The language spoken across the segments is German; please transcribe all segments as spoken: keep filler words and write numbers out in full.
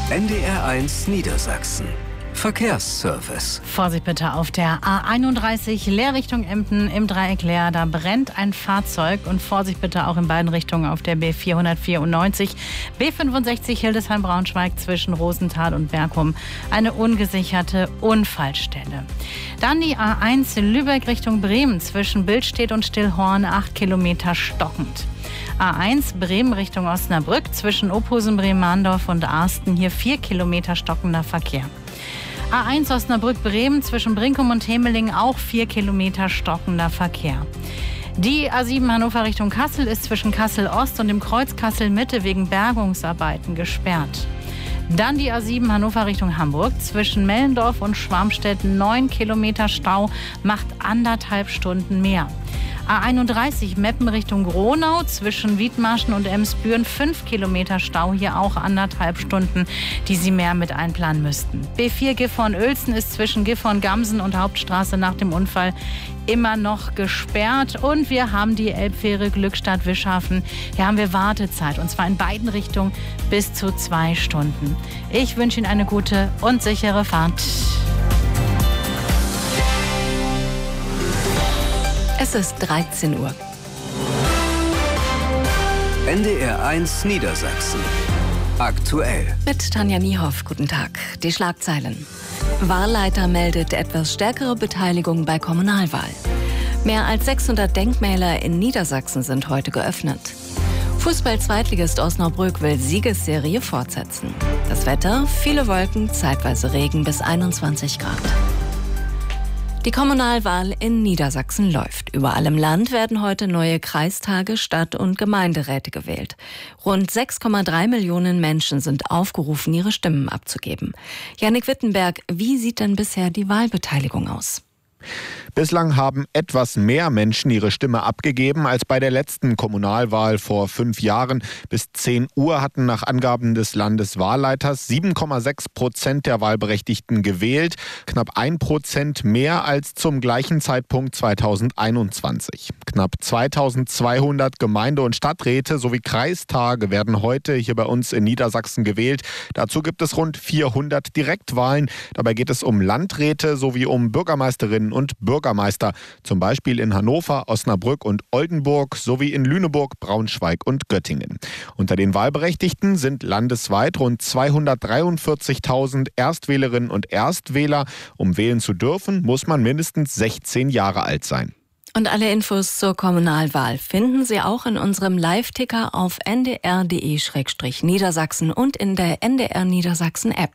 N D R eins Niedersachsen. Verkehrsservice. Vorsicht bitte auf der A einunddreißig Leer Richtung Emden im Dreieck Leer. Da brennt ein Fahrzeug und Vorsicht bitte auch in beiden Richtungen auf der B vierhundertvierundneunzig, B fünfundsechzig Hildesheim-Braunschweig zwischen Rosenthal und Bergum. Eine ungesicherte Unfallstelle. Dann die A eins Lübeck Richtung Bremen zwischen Billstedt und Stillhorn, acht Kilometer stockend. A eins Bremen Richtung Osnabrück zwischen Ophusen, Bremen-Mahndorf und Arsten. Hier vier Kilometer stockender Verkehr. A eins Osnabrück-Bremen zwischen Brinkum und Hemeling auch vier Kilometer stockender Verkehr. Die A sieben Hannover Richtung Kassel ist zwischen Kassel-Ost und dem Kreuz Kassel-Mitte wegen Bergungsarbeiten gesperrt. Dann die A sieben Hannover Richtung Hamburg zwischen Mellendorf und Schwarmstedt neun Kilometer Stau, macht anderthalb Stunden mehr. A einunddreißig Meppen Richtung Gronau zwischen Wiedmarschen und Emsbüren fünf Kilometer Stau, hier auch anderthalb Stunden, die Sie mehr mit einplanen müssten. B vier Gifhorn-Uelzen ist zwischen Gifhorn-Gamsen und Hauptstraße nach dem Unfall immer noch gesperrt. Und wir haben die Elbfähre Glückstadt-Wischhafen. Hier haben wir Wartezeit und zwar in beiden Richtungen bis zu zwei Stunden. Ich wünsche Ihnen eine gute und sichere Fahrt. Es ist dreizehn Uhr. N D R eins Niedersachsen. Aktuell. Mit Tanja Niehoff, guten Tag. Die Schlagzeilen. Wahlleiter meldet etwas stärkere Beteiligung bei Kommunalwahl. Mehr als sechshundert Denkmäler in Niedersachsen sind heute geöffnet. Fußball-Zweitligist Osnabrück will Siegesserie fortsetzen. Das Wetter, viele Wolken, zeitweise Regen bis einundzwanzig Grad. Die Kommunalwahl in Niedersachsen läuft. Überall im Land werden heute neue Kreistage, Stadt- und Gemeinderäte gewählt. Rund sechs Komma drei Millionen Menschen sind aufgerufen, ihre Stimmen abzugeben. Jannik Wittenberg, wie sieht denn bisher die Wahlbeteiligung aus? Bislang haben etwas mehr Menschen ihre Stimme abgegeben als bei der letzten Kommunalwahl vor fünf Jahren. Bis zehn Uhr hatten nach Angaben des Landeswahlleiters sieben Komma sechs Prozent der Wahlberechtigten gewählt. Knapp ein Prozent mehr als zum gleichen Zeitpunkt zweitausendeinundzwanzig. Knapp zweitausendzweihundert Gemeinde- und Stadträte sowie Kreistage werden heute hier bei uns in Niedersachsen gewählt. Dazu gibt es rund vierhundert Direktwahlen. Dabei geht es um Landräte sowie um Bürgermeisterinnen und Bürgermeister, zum Beispiel in Hannover, Osnabrück und Oldenburg sowie in Lüneburg, Braunschweig und Göttingen. Unter den Wahlberechtigten sind landesweit rund zweihundertdreiundvierzigtausend Erstwählerinnen und Erstwähler. Um wählen zu dürfen, muss man mindestens sechzehn Jahre alt sein. Und alle Infos zur Kommunalwahl finden Sie auch in unserem Live-Ticker auf n d r punkt d e slash niedersachsen und in der N D R Niedersachsen App.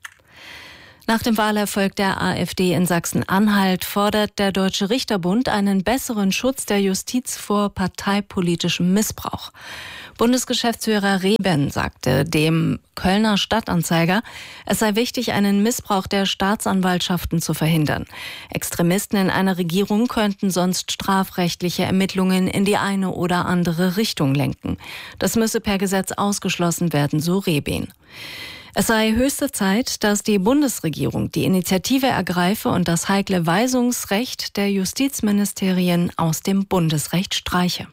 Nach dem Wahlerfolg der AfD in Sachsen-Anhalt fordert der Deutsche Richterbund einen besseren Schutz der Justiz vor parteipolitischem Missbrauch. Bundesgeschäftsführer Reben sagte dem Kölner Stadtanzeiger, es sei wichtig, einen Missbrauch der Staatsanwaltschaften zu verhindern. Extremisten in einer Regierung könnten sonst strafrechtliche Ermittlungen in die eine oder andere Richtung lenken. Das müsse per Gesetz ausgeschlossen werden, so Reben. Es sei höchste Zeit, dass die Bundesregierung die Initiative ergreife und das heikle Weisungsrecht der Justizministerien aus dem Bundesrecht streiche.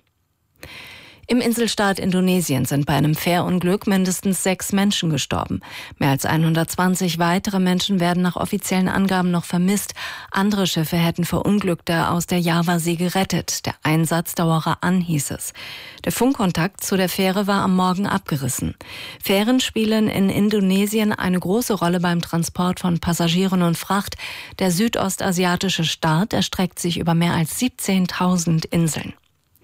Im Inselstaat Indonesien sind bei einem Fährunglück mindestens sechs Menschen gestorben. Mehr als hundertzwanzig weitere Menschen werden nach offiziellen Angaben noch vermisst. Andere Schiffe hätten Verunglückte aus der Javasee gerettet. Der Einsatz dauere an, hieß es. Der Funkkontakt zu der Fähre war am Morgen abgerissen. Fähren spielen in Indonesien eine große Rolle beim Transport von Passagieren und Fracht. Der südostasiatische Staat erstreckt sich über mehr als siebzehntausend Inseln.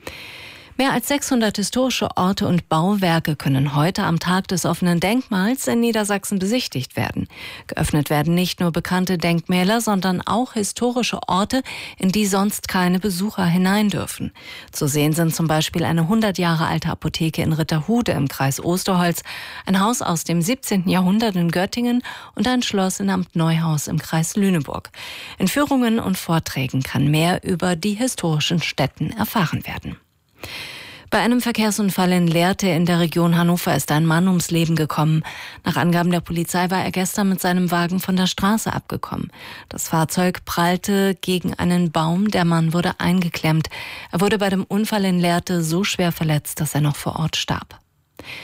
Mehr als sechshundert historische Orte und Bauwerke können heute am Tag des offenen Denkmals in Niedersachsen besichtigt werden. Geöffnet werden nicht nur bekannte Denkmäler, sondern auch historische Orte, in die sonst keine Besucher hinein dürfen. Zu sehen sind zum Beispiel eine hundert Jahre alte Apotheke in Ritterhude im Kreis Osterholz, ein Haus aus dem siebzehnten Jahrhundert in Göttingen und ein Schloss in Amt Neuhaus im Kreis Lüneburg. In Führungen und Vorträgen kann mehr über die historischen Stätten erfahren werden. Bei einem Verkehrsunfall in Lehrte in der Region Hannover ist ein Mann ums Leben gekommen. Nach Angaben der Polizei war er gestern mit seinem Wagen von der Straße abgekommen. Das Fahrzeug prallte gegen einen Baum, der Mann wurde eingeklemmt. Er wurde bei dem Unfall in Lehrte so schwer verletzt, dass er noch vor Ort starb.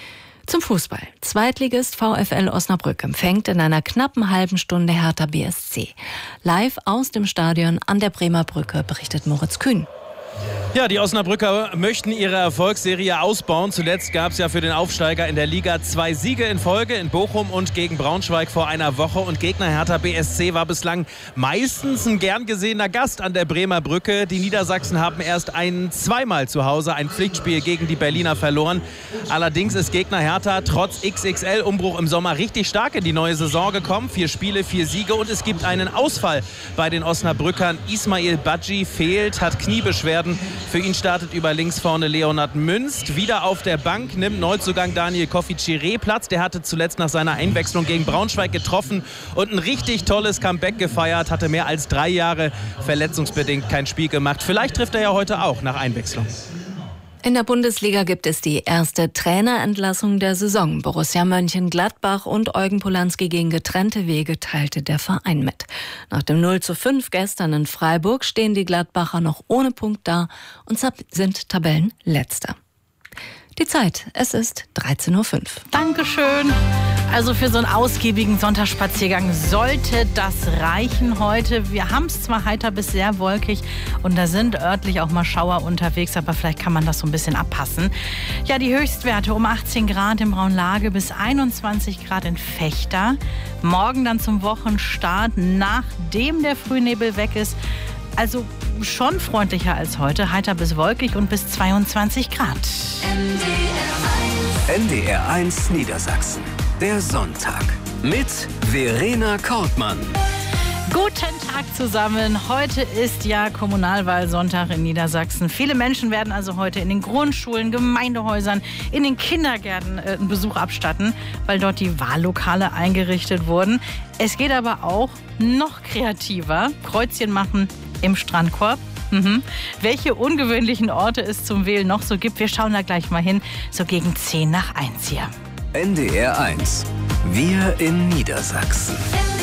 Zum Fußball. Zweitligist VfL Osnabrück empfängt in einer knappen halben Stunde Hertha B S C. Live aus dem Stadion an der Bremer Brücke berichtet Moritz Kühn. Ja, die Osnabrücker möchten ihre Erfolgsserie ausbauen. Zuletzt gab es ja für den Aufsteiger in der Liga zwei Siege in Folge in Bochum und gegen Braunschweig vor einer Woche. Und Gegner Hertha B S C war bislang meistens ein gern gesehener Gast an der Bremer Brücke. Die Niedersachsen haben erst ein zweimal zu Hause ein Pflichtspiel gegen die Berliner verloren. Allerdings ist Gegner Hertha trotz X X L-Umbruch im Sommer richtig stark in die neue Saison gekommen. Vier Spiele, vier Siege und es gibt einen Ausfall bei den Osnabrückern. Ismail Badji fehlt, hat Kniebeschwerden. Für ihn startet über links vorne Leonhard Münst. Wieder auf der Bank nimmt Neuzugang Daniel Kofi-Chiré Platz. Der hatte zuletzt nach seiner Einwechslung gegen Braunschweig getroffen und ein richtig tolles Comeback gefeiert. Hatte mehr als drei Jahre verletzungsbedingt kein Spiel gemacht. Vielleicht trifft er ja heute auch nach Einwechslung. In der Bundesliga gibt es die erste Trainerentlassung der Saison. Borussia Mönchengladbach und Eugen Polanski gegen getrennte Wege teilte der Verein mit. Nach dem null zu fünf gestern in Freiburg stehen die Gladbacher noch ohne Punkt da und sind Tabellenletzter. Die Zeit, es ist dreizehn Uhr fünf. Dankeschön. Also für so einen ausgiebigen Sonntagsspaziergang sollte das reichen heute. Wir haben es zwar heiter bis sehr wolkig und da sind örtlich auch mal Schauer unterwegs, aber vielleicht kann man das so ein bisschen abpassen. Ja, die Höchstwerte um achtzehn Grad in Braunlage bis einundzwanzig Grad in Vechta. Morgen dann zum Wochenstart, nachdem der Frühnebel weg ist. Also schon freundlicher als heute, heiter bis wolkig und bis zweiundzwanzig Grad. N D R eins Niedersachsen. Der Sonntag mit Verena Kortmann. Guten Tag zusammen. Heute ist ja Kommunalwahlsonntag in Niedersachsen. Viele Menschen werden also heute in den Grundschulen, Gemeindehäusern, in den Kindergärten äh, einen Besuch abstatten, weil dort die Wahllokale eingerichtet wurden. Es geht aber auch noch kreativer. Kreuzchen machen im Strandkorb. Mhm. Welche ungewöhnlichen Orte es zum Wählen noch so gibt, wir schauen da gleich mal hin. So gegen zehn nach eins hier. N D R eins. Wir in Niedersachsen.